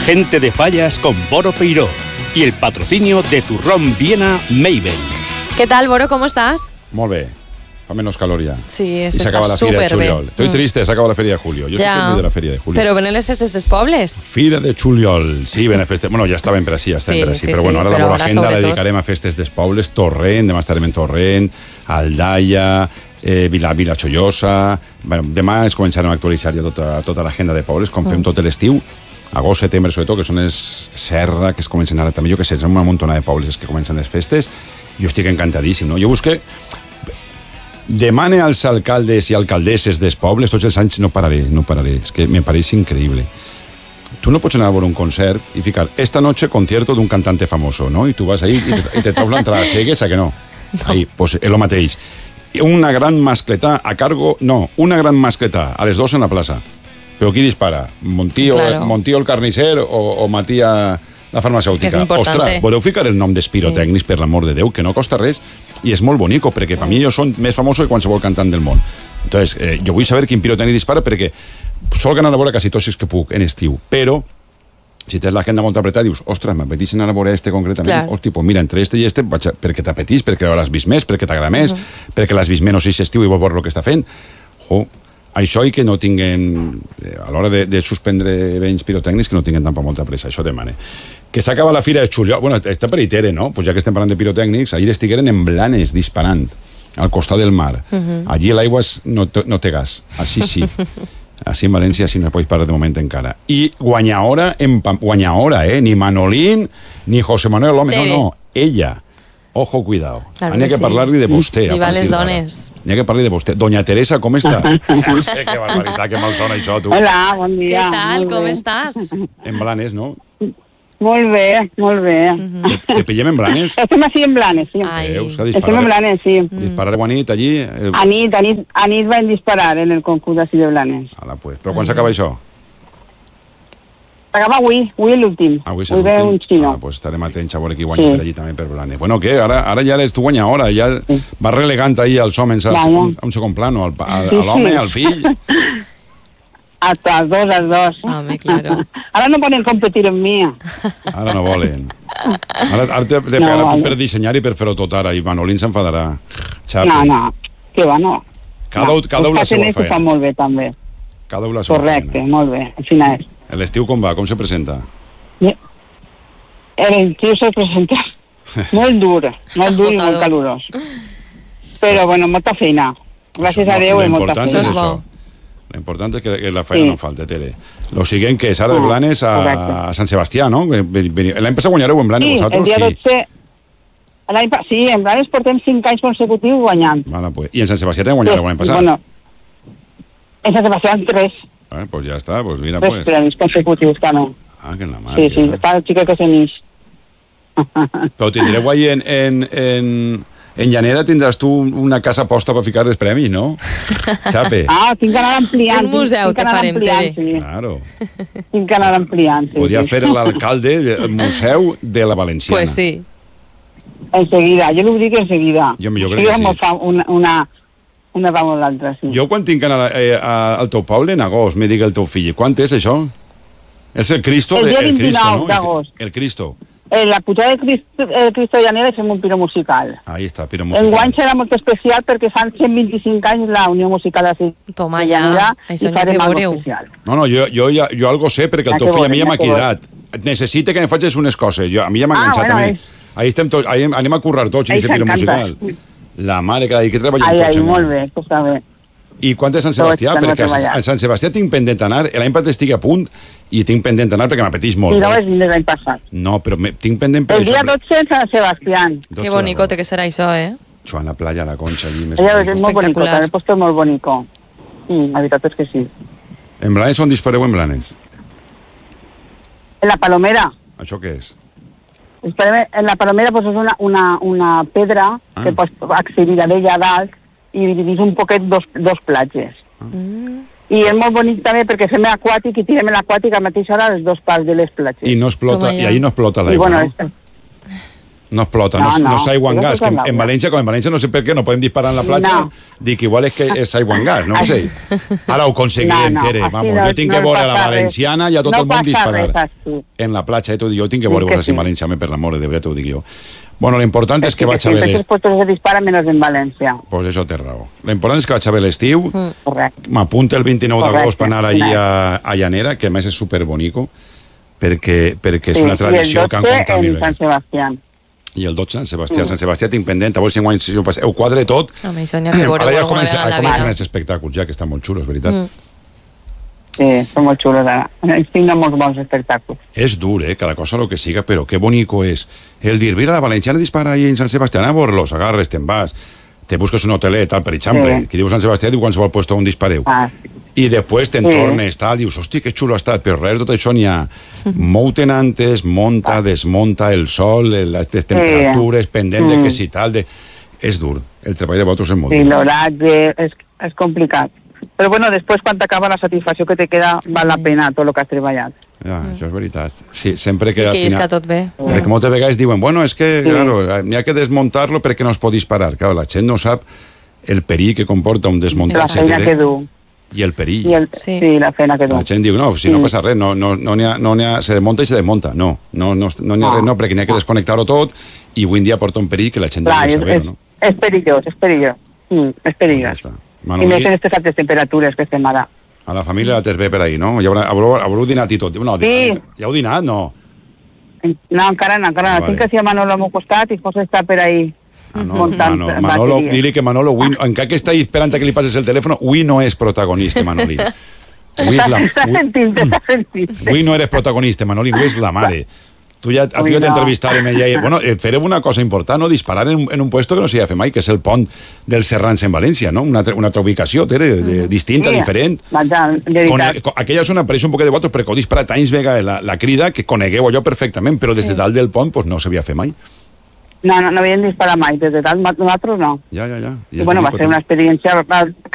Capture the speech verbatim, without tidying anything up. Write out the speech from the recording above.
Gente de Fallas con Boro Peiró y el patrocinio de Turrón Viena Mabel. ¿Qué tal, Boro? ¿Cómo estás? Molt bé. Fa menos calor ya. Sí, eso y se acaba la está Feria de súper Juliol. bé. Estoy Mm. triste, se acaba la Feria de Julio. Yo Ja. soy muy de la Feria de Julio. Però venen les festes dels pobles. Fira de Juliol. Sí, ven a festes. Bueno, ja estaven per així, ja estem Sí, per així. sí, però sí, bueno, ara però la bona ara agenda la sobretot. dedicarem a festes dels pobles. Torrent, demà estarem en Torrent, Aldaia, eh, Vila, Vila Chollosa. Bueno, demà es començarem a actualitzar ja tota, tota l'agenda de pobles, com fem Mm. tot l'estiu. Agost, setembre, sobretot, que són els Serra, que es comencen ara també, jo que sé, són una muntona de pobles que comencen les festes. Jo estic encantadíssim, no? Jo busqué... Demane als alcaldes i alcaldesses dels pobles, tots els anys no pararé, no pararé, és que me pareix increïble. Tu no pots anar a veure un concert i ficar esta noche concierto d'un cantante famoso, no? I tu vas ahí i te, i te traus l'entrada cegues, a que no? no. Ahí, pues és el mateix. Una gran mascletà a cargo, no, una gran mascletà a les dos en la plaça. Però qui dispara? Montío, Claro. Montío el carnisser o, o Matia la farmacèutica? És que és important. Ostres, voleu ficar el nom dels pirotècnics, sí. Per l'amor de Déu, que no costa res, i és molt bonico, perquè per mi ells són més famosos que qualsevol cantant del món. Entonces, eh, jo vull saber quin pirotècnic dispara, perquè sol anar a veure quasi tots els que puc en estiu, però si tens l'agenda molt apretada, dius, ostres, m'apeteix anar a veure este concretament. Clar. Hosti, pues mira, entre este i este, vaig a, perquè t'apeteix, perquè l'has vist més, perquè t'agrada més, uh-huh. perquè l'has vist menys aquest estiu i vols veure el que està fent. Jo, això i que no tinguen, a l'hora de, de suspendre béns pirotècnics, que no tinguen tampoc molta pressa, això demane. Que s'acaba la Fira de Juliol, bueno, està per Itere, no? Pues ja que estem parlant de pirotècnics, ahir estigueren en Blanes disparant, al costat del mar. Uh-huh. Allí l'aigua no, no té gas, així sí. Així en València sí no pots parar de moment encara. I guanyadora, en, guanyadora, eh? Ni Manolín, ni José Manuel López, no, no, ella. Ojo, cuidado. Claro N'hi ha que, sí. parlar-li de vostè. Viva les dones. N'hi ha que parlar-li de vostè. Doña Teresa, com està? No sé, que barbaritat, que mal sona això, tu. Hola, bon Què dia. tal? Molt Com bé. estàs? En Blanes, no? Molt bé, molt bé. Te, te pillem en Blanes? Estem així en Blanes, sí. Ai. Veus que Estem en disparar, Blanes, sí. disparar de nit allí... Eh, A nit, a nit, a nit van disparar en el concurs així de Blanes. ala, pues. Però quan s'acaba això? Acaba avui, avui és l'últim. Avui és Avui ve un l'últim? xino. Ah, pues estarem atents a veure qui guanya Sí. per allí també per Blanes. Bueno, què? Ara, ara ja eres tu guanyadora, ja vas relegant ahí els homes a, Ja, ja. a un segon plano, al, a, Sí, a l'home, sí. al fill... Hasta els dos, els dos. Home, claro. Ara no poden competir amb mi. Ara no volen. Ara, ara te, te No, pegarà tu vale. per dissenyar i per fer-ho tot ara, i Manolín s'enfadarà. Xapi, No, no, que va, no. Cada, u- cada no, u la seva ho fa feina. molt bé, també. Cada u la seva Correcte, feina. molt bé. Al final és. L'estiu com va? Com se presenta? El tio se presenta molt dur, molt dur i molt Agotador. calorós. Però, bueno, molta feina. Gràcies a Déu i molta L'important feina. és Això és això. bo. L'important és que, que la feina Sí. no falte, Tere. Lo siguiente que és ara de No, Blanes a, correcte. a Sant Sebastià, no? L'any passat guanyareu en Blanes Sí, el vosaltres? dia Sí. dotze... L'any pa- sí, en Blanes portem cinc anys consecutius guanyant. Vale, pues. I en Sant Sebastià també guanyareu l'any passat? Bueno, en Sant Sebastià tres, Eh, pues ja està, pues mira, tres pues. premis consecutius també. Ah, que en la mare. Sí, sí, està el xico que se n'ix. Però tindreu ahí en, en, en, en Llanera tindràs tu una casa posta per ficar els premis, no? Xape. Ah, tinc que anar ampliant. Un museu tinc que te anar farem, ampliant, Tere. sí. Claro. Tinc que anar ampliant, sí. Podria sí. fer l'alcalde del Museu de la Valenciana. Pues sí. Enseguida, jo l'ho dic enseguida. Jo- jo crec que sí. Sí, fa una, una, una va molt l'altra, sí. Jo quan tinc que anar eh, a, al teu poble, en agost, me digue el teu fill, quant és això? És el Cristo? El de, dia el Cristo, vint-i-nou no? d'agost. El, el Cristo. Eh, la putada de Cristo, eh, Cristo Llanera fem un piro musical. Ahí està, però musical. Enguany serà molt especial perquè fan cent vint-i-cinc anys la Unió Musical de Toma de ja, Llanera això i n'hi ha farem que algo veureu. especial. No, no, jo, jo, ja, jo algo sé perquè el Ah, teu que fill a mi ja bo, m'ha que bo. cridat. Necessita que me facis unes coses. Jo, a mi ja m'ha Ah, enganxat bueno, a mi. eh. Ahí estem tots, ahí anem a currar tots en Ahí aquest piro s'encanta. musical. La mare que hi que treballem Ai, tots. ai, en molt ell. bé, que està bé. I quan és Sant Sebastià? Tots, Perquè anem a a, treballar. a Sant Sebastià tinc pendent d'anar, l'any passat estic a punt i tinc pendent d'anar perquè m'apeteix molt. I no vaig vindre l'any passat. No, però me, tinc pendent per El dia això. dotze en Sant Sebastià. dotze Que bonicote que serà això, eh? Joan, la playa, la Concha, allí més Ella bonico. és molt bonico, Espectacular. també el posto és molt bonico. Sí, la veritat és que sí. En Blanes on dispareu en Blanes? En la Palomera. Això què és? Esperem, en la Palomera pues, és una, una, una pedra Ah. que pots accedir a ella a dalt i dividís un poquet dos, dos platges. Mm. I és molt bonic també perquè fem aquàtic i tirem l'aquàtic a la mateixa hora a les dos parts de les platges. I no explota, Toma ja. i ahí no explota I l'aigua, bueno, no? és- No explota, no, No, no, no, és aigua en eso gas, es que en, agua. en València, com en València no sé per què no podem disparar en la platja, No. dic, igual és que és aigua en gas, no ho sé. Ara ho aconseguirem, No, no, Tere, així vamos, no- jo tinc no que veure a la passa res. valenciana i a tot No el món passa disparar. res així. En la platja, eh, t'ho dic, jo tinc que Sí veure que si en sí. València, me per l'amor de Déu, ja t'ho dic jo. Bueno, l'important és que vaig a en ver... esos puestos se dispara menos en Valencia. Pues això té raó. L'important és que vaig a ver l'estiu, Correcte. m'apunta el vint-i-nou d'agost Correcte, per anar allí sí. a, a Llanera, que a més és superbonico, perquè, perquè és Sí, una tradició I el que han dotze contat mil en Sant vegades. Sebastián. I el dotze, Sant Sebastià. Sant Sebastià tinc pendent, a veure si enguany si ho, passe- ho quadre tot. Home, això n'hi ha que veure Ara ja alguna comença, vegada en la comencen vida. els espectacles, ja que estan molt xulos, veritat. Mm. Sí, són molt xulos ara. Ells tenen molts bons espectacles. És dur, eh, cada cosa lo que siga, però qué bonico és. El dir, mira, la valenciana dispara ahí en Sant Sebastián, a Borlos, agarres, te'n vas, te busques un hotelet, tal, per exemple, Sí. que diu Sant Sebastià, diu qualsevol puesto on dispareu. Ah, I després te'n Sí. tornes, tal, dius, hosti, que xulo ha estat, però res de tot això n'hi ha. Mouten antes, monta, desmonta, el sol, el- les temperatures, pendent de Mm. que si tal, de... és dur. El treball de vosaltres és molt sí, dur. l'horatge és, és complicat. Però bueno, després quan t'acaba la satisfacció que te queda, val la pena tot el que has treballat. Ja, això és veritat. Sí, sempre que I al que isca final... tot bé. Perquè moltes vegades diuen, bueno, és que, Sí. claro, n'hi ha que desmuntar-lo perquè no es pot disparar. Claro, la gent no sap el perill que comporta un La desmuntatge feina que tele du. i el perill. I el, Sí. sí. la feina que du. La gent diu, no, si no Sí. passa res, no, no, no n'hi ha, no n'hi ha, se desmunta i se desmunta. No, no, no, no n'hi ha No. res, no, perquè n'hi ha que desconnectar-ho tot i avui en dia porta un perill que la gent Clar, deu és, saber, és, no? és perillós, és perillós. Mm, és Ja perillós. està. I Manolí, més en aquestes altes temperatures que estem ara. a la família la tens bé per ahí, no? Ja haurà, haureu, haureu dinat i tot. No, Sí. ja heu dinat, no? No, encara no, encara Ah, no. vale. Tinc que ser a Manolo al meu costat i José està per ahí. Ah, no, muntant Manolo, Manolo, bateries. dile que Manolo, avui, encara que està esperant que li passes el telèfon, avui no és protagonista, Manolí. Avui, és la, Està avui, sentint, està sentint. avui no eres protagonista, Manolí, avui és la mare. Tu ja, a tu Avui ja no. t'entrevistarem ella i, bueno, eh, farem una cosa important, no? Disparar en, un- en un puesto que no s'hi ha fet mai, que és el pont dels Serrans en València, no? Una, altra- una altra ubicació, Tere, de, distinta, Sí, diferent. Vaja, de Con, veritat. con, aquella zona pareix un poquet de votos perquè heu disparat anys vegades la, la crida que conegueu allò perfectament, però des de dalt del pont pues, no s'havia fet mai. No, no, no havien disparat mai, des de tal, nosaltres no. Ja, ja, ja. I I és bueno, va bonico, ser una també. experiència